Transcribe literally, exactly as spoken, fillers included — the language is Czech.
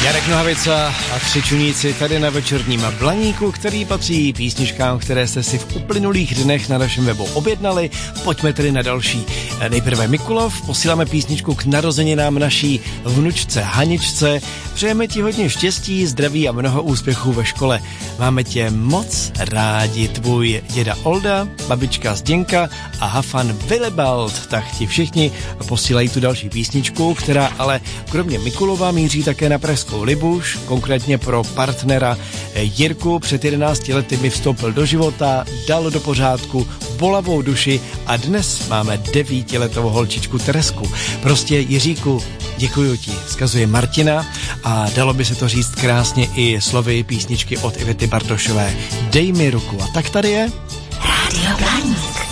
Jarek Nohavica a tři čuníci tady na večerním Blaníku, který patří písničkám, které jste si v uplynulých dnech na našem webu objednali. Pojďme tedy na další. Nejprve Mikulov, posíláme písničku k narozeninám naší vnučce Haničce. Přejeme ti hodně štěstí, zdraví a mnoho úspěchů ve škole. Máme tě moc rádi, tvůj děda Olda, babička Zděnka a Hafan Willibald. Tak ti všichni posílají tu další písničku, která ale kromě Mikulova míří také na pražskou Libuš, konkrétně pro partnera Jirku. Před jedenácti lety mi vstoupil do života, dal do pořádku bolavou duši a dnes máme devítiletou holčičku Teresku. Prostě Jiříku, děkuju ti, vzkazuje Martina a dalo by se to říct krásně i slovy písničky od Ivety Bartošové. Dej mi ruku. A tak tady je Rádio Blaník.